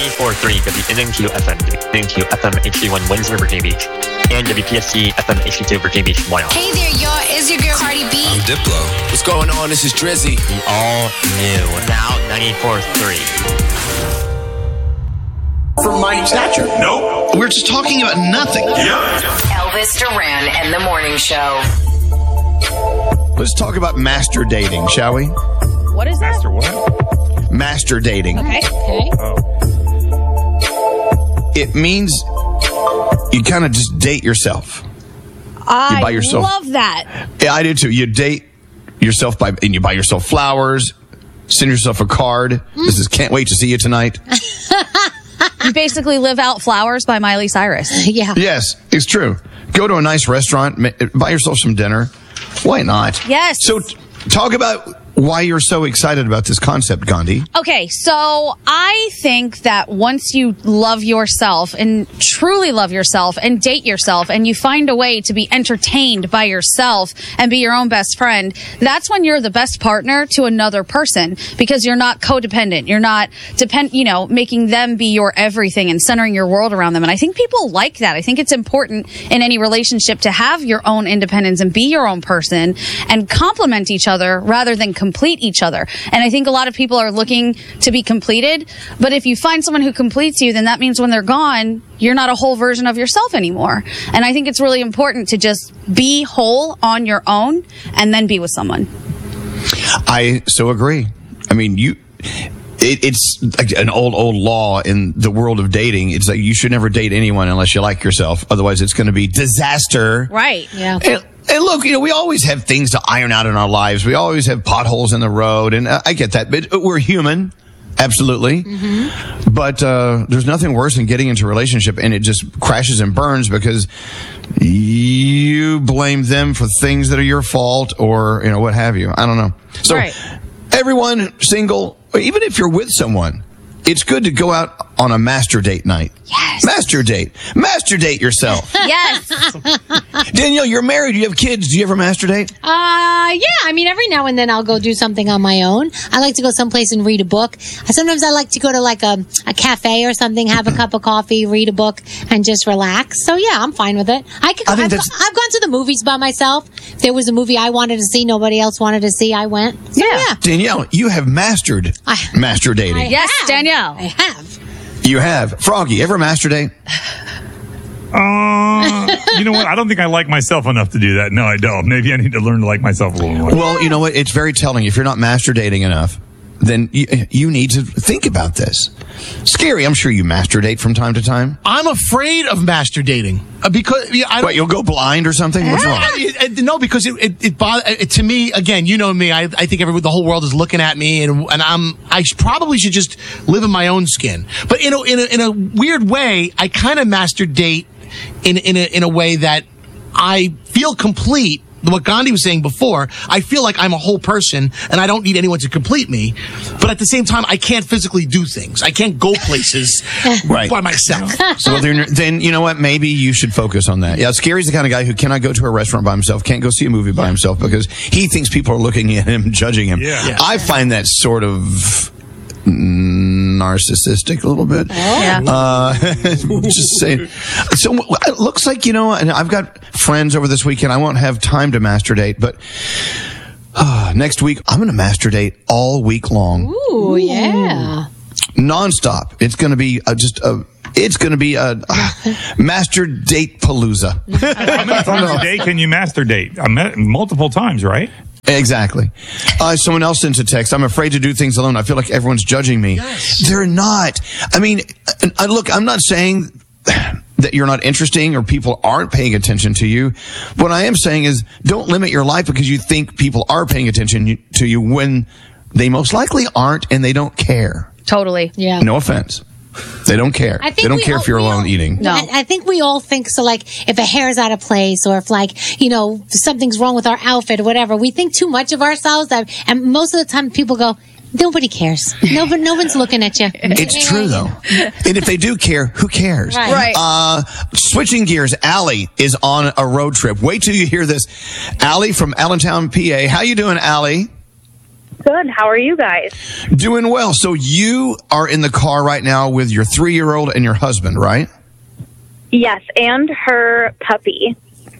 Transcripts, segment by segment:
94.3 WNNQ FM, WNNQ FM HD1 Windsor, Virginia Beach, and WPSC FM HD2 Virginia Beach, Wyoming. Hey there, y'all. It's your girl Cardi B. I'm Diplo. What's going on? This is Drizzy. The all new, now 94.3. From my stature. Nope. We're just talking about nothing. Yep. Elvis Duran and the Morning Show. Let's talk about master dating, shall we? What is that? Master what? Master dating. Okay. Oh. It means you kind of just date yourself. I buy yourself- love that. Yeah, I do too. You date yourself and you buy yourself flowers, send yourself a card. This is can't wait to see you tonight. You basically live out Flowers by Miley Cyrus. Yeah. Yes, it's true. Go to a nice restaurant, buy yourself some dinner. Why not? Yes. So talk about why you're so excited about this concept, Gandhi. Okay, so I think that once you love yourself and truly love yourself and date yourself and you find a way to be entertained by yourself and be your own best friend, that's when you're the best partner to another person because you're not codependent. You're not making them be your everything and centering your world around them. And I think people like that. I think it's important in any relationship to have your own independence and be your own person and complement each other rather than complete each other. And I think a lot of people are looking to be completed, but if you find someone who completes you, then that means when they're gone, you're not a whole version of yourself anymore. And I think it's really important to just be whole on your own and then be with someone. I so agree. I mean, it's like an old law in the world of dating. It's like you should never date anyone unless you like yourself. Otherwise, it's going to be disaster. Right. Yeah. And look, we always have things to iron out in our lives. We always have potholes in the road, and I get that. But we're human, absolutely. Mm-hmm. But there's nothing worse than getting into a relationship and it just crashes and burns because you blame them for things that are your fault or what have you. I don't know. So everyone single, or even if you're with someone, it's good to go out on a master date night. Yes. Master date. Master date yourself. Yes. Danielle, you're married. You have kids. Do you ever master date? Yeah. I mean, every now and then I'll go do something on my own. I like to go someplace and read a book. Sometimes I like to go to like a cafe or something, have a cup of coffee, read a book, and just relax. So yeah, I'm fine with it. I've gone to the movies by myself. If there was a movie I wanted to see, nobody else wanted to see, I went. So, yeah. Danielle, you have mastered master dating. Yes, Danielle. I have. You have. Froggy, ever master date? You know what? I don't think I like myself enough to do that. No, I don't. Maybe I need to learn to like myself a little more. Well, you know what? It's very telling. If you're not master dating enough, then you need to think about this. Scary, I'm sure you master date from time to time. I'm afraid of master dating because What, you'll go blind or something? What's wrong? No, because it bothers to me. Again, you know me. I think the whole world is looking at me, and I probably should just live in my own skin. But in a weird way, I kind of master date in a way that I feel complete. What Gandhi was saying before, I feel like I'm a whole person and I don't need anyone to complete me. But at the same time, I can't physically do things. I can't go places by myself. So then you know what? Maybe you should focus on that. Yeah, Scary's the kind of guy who cannot go to a restaurant by himself, can't go see a movie by himself because he thinks people are looking at him, judging him. Yeah. I find that sort of narcissistic a little bit. Just saying. So it looks like, and I've got friends over this weekend. I won't have time to master date, but next week I'm going to master date all week long. Ooh, yeah. Nonstop. It's going to be a master date palooza. How many times a day can you master date? I met multiple times, right? Exactly. Someone else sends a text. I'm afraid to do things alone. I feel like everyone's judging me. Yes. They're not. I mean, look, I'm not saying that you're not interesting or people aren't paying attention to you. What I am saying is don't limit your life because you think people are paying attention to you when they most likely aren't and they don't care. Totally. Yeah. No offense. They don't care. They don't care if you're alone eating. No. I think we all think so, like, if a hair's out of place or if, something's wrong with our outfit or whatever, we think too much of ourselves. And most of the time people go, nobody cares. No one's looking at you. It's true, though. And if they do care, who cares? Right. Switching gears, Allie is on a road trip. Wait till you hear this. Allie from Allentown, PA. How you doing, Allie? Good. How are you guys? Doing well. So you are in the car right now with your 3-year-old and your husband, right? Yes, and her puppy.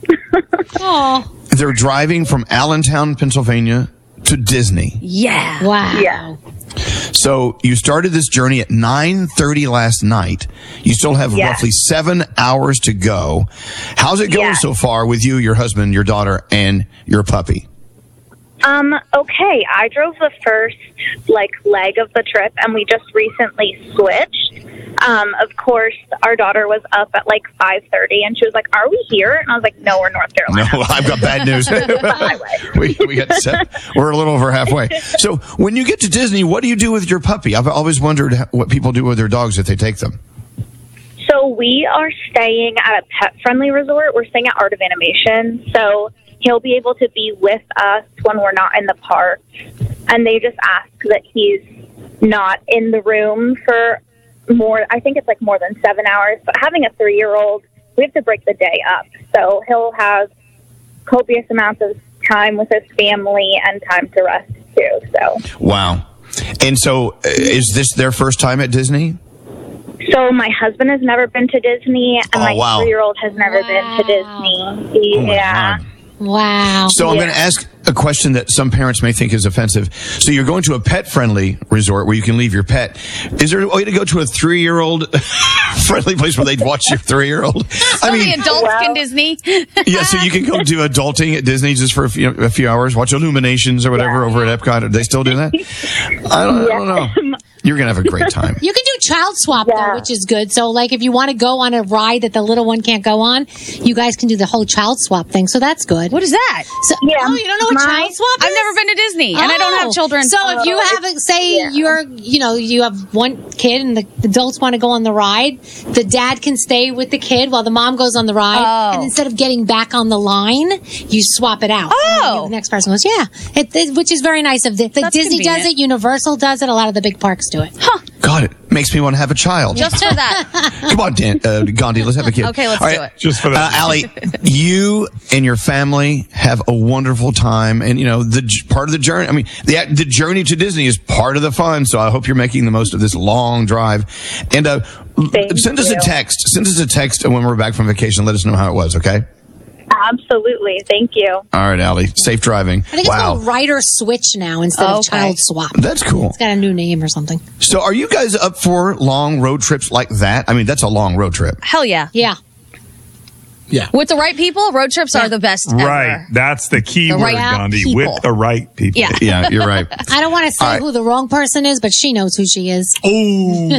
Oh, They're driving from Allentown, Pennsylvania to Disney. Yeah. wow. Yeah. So you started this journey at 9:30 last night. You still have Yes. roughly 7 hours to go. How's it going Yeah. so far with you, your husband, your daughter, and your puppy? Okay, I drove the first, leg of the trip, and we just recently switched. Of course, our daughter was up at, 5:30, and she was like, "Are we here?" And I was like, "No, we're North No, Carolina." I've got bad news. we got we're a little over halfway. So when you get to Disney, what do you do with your puppy? I've always wondered what people do with their dogs if they take them. So we are staying at a pet-friendly resort. We're staying at Art of Animation, so he'll be able to be with us when we're not in the park. And they just ask that he's not in the room for more than 7 hours. But having a 3-year-old, we have to break the day up. So he'll have copious amounts of time with his family and time to rest, too. So. Wow. And so is this their first time at Disney? So my husband has never been to Disney, and my 3-year-old has never been to Disney. Oh, my Yeah. God. Wow. So I'm going to ask a question that some parents may think is offensive. So you're going to a pet-friendly resort where you can leave your pet. Is there a way to go to a 3-year-old friendly place where they'd watch your 3-year-old? Only adults can Disney. Yeah, so you can go do adulting at Disney just for a few hours, watch Illuminations or whatever over at Epcot. Do they still do that? I don't know. You're going to have a great time. You can do child swap, though, which is good. So, if you want to go on a ride that the little one can't go on, you guys can do the whole child swap thing. So that's good. What is that? So, Oh, you don't know what child swap is? I've never been to Disney, and I don't have children. So if you have, you have one kid and the adults want to go on the ride, the dad can stay with the kid while the mom goes on the ride. Oh. And instead of getting back on the line, you swap it out. Oh. The next person goes, which is very nice of Disney does convenient. it, Universal does it, a lot of the big parks do it. God, it makes me want to have a child. Just for that. Come on, Gandhi, let's have a kid. Okay, let's All do it. Just for that. Allie, you and your family have a wonderful time, and part of the journey. I mean, the journey to Disney is part of the fun. So I hope you're making the most of this long drive. And send us a text. Send us a text when we're back from vacation. Let us know how it was. Okay. Absolutely. Thank you. All right, Allie. Safe driving. I think it's called Rider Switch now instead of Child Swap. That's cool. It's got a new name or something. So are you guys up for long road trips like that? I mean, that's a long road trip. Hell yeah. Yeah. Yeah. With the right people, road trips are the best Right. ever. That's the key The word, right Gandhi. people. With the right people. Yeah. Yeah, you're right. I don't want to say All right. who the wrong person is, but she knows who she is. Oh.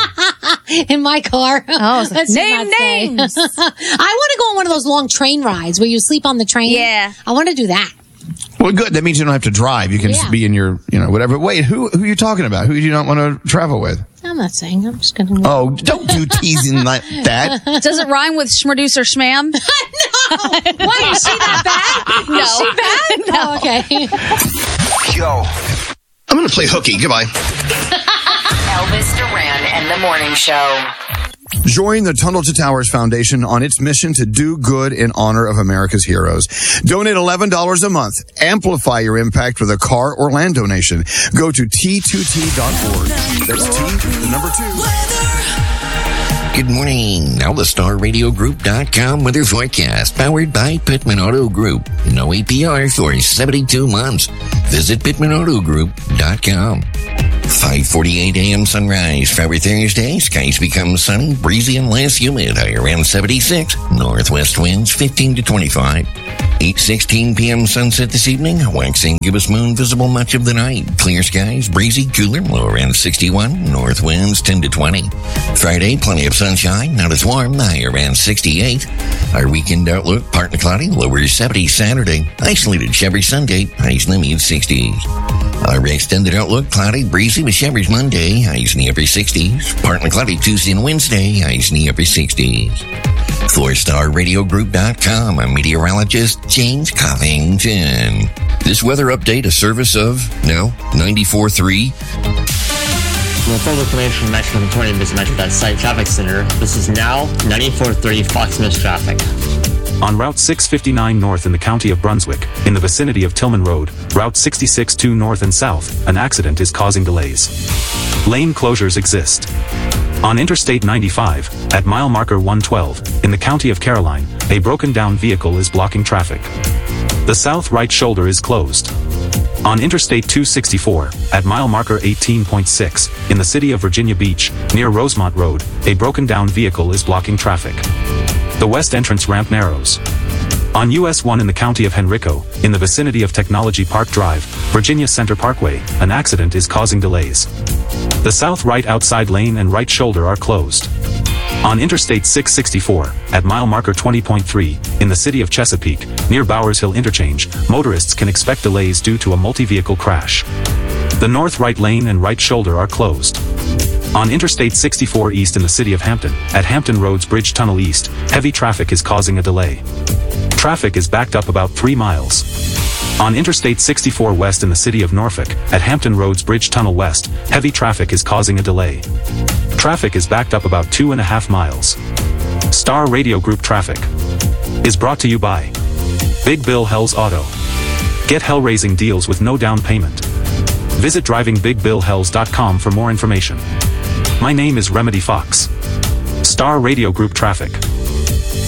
In my car. Oh, Let's just name not say. names. I want to go on one of those long train rides where you sleep on the train. Yeah. I want to do that. Well, good. That means you don't have to drive. You can just be in your, whatever. Wait, who are you talking about? Who do you not want to travel with? I'm not saying. I'm just going to. Oh, don't do teasing like that. Does it rhyme with schmreducer schmam? No. Why is she that bad? No. Is she bad? No. Oh, okay. Yo. I'm going to play hooky. Goodbye. Elvis Duran and the Morning Show. Join the Tunnel to Towers Foundation on its mission to do good in honor of America's heroes. Donate $11 a month. Amplify your impact with a car or land donation. Go to T2T.org. That's T, the number 2. Good morning. Now the StarRadioGroup.com weather forecast, powered by Pittman Auto Group. No APR for 72 months. Visit PittmanAutoGroup.com. 5:48 a.m. sunrise. Friday, Thursday. Skies become sunny, breezy, and less humid. High around 76. Northwest winds 15 to 25. 8:16 p.m. sunset this evening. Waxing gibbous moon visible much of the night. Clear skies, breezy, cooler, low around 61. North winds 10 to 20. Friday, plenty of sunshine, not as warm. High around 68. Our weekend outlook, partly cloudy, lower 70 Saturday. Isolated showers Sunday, highs in the mid 60s. Our extended outlook, cloudy, breezy with showers Monday, highs in the upper 60s. Partly cloudy Tuesday and Wednesday, highs in the upper 60s. For StarRadioGroup.com, I'm meteorologist James Covington. This weather update, a service of, 94.3. With full information from Metro 20 Metro Site Traffic Center, this is now 94.3 Fox News traffic. On Route 659 North in the county of Brunswick, in the vicinity of Tillman Road, Route 66-2 North and South, an accident is causing delays. Lane closures exist. On Interstate 95, at mile marker 112, in the county of Caroline, a broken down vehicle is blocking traffic. The south right shoulder is closed. On Interstate 264, at mile marker 18.6, in the city of Virginia Beach, near Rosemont Road, a broken down vehicle is blocking traffic. The west entrance ramp narrows. On US 1 in the county of Henrico, in the vicinity of Technology Park Drive, Virginia Center Parkway, an accident is causing delays. The south right outside lane and right shoulder are closed. On Interstate 664, at mile marker 20.3, in the city of Chesapeake, near Bowers Hill Interchange, motorists can expect delays due to a multi-vehicle crash. The north right lane and right shoulder are closed. On Interstate 64 East in the city of Hampton, at Hampton Roads Bridge Tunnel East, heavy traffic is causing a delay. Traffic is backed up about 3 miles. On Interstate 64 West in the city of Norfolk, at Hampton Roads Bridge Tunnel West, heavy traffic is causing a delay. Traffic is backed up about 2.5 miles. Star Radio Group Traffic is brought to you by Big Bill Hells Auto. Get hell-raising deals with no down payment. Visit drivingbigbillhells.com for more information. My name is Remedy Fox. Star Radio Group Traffic.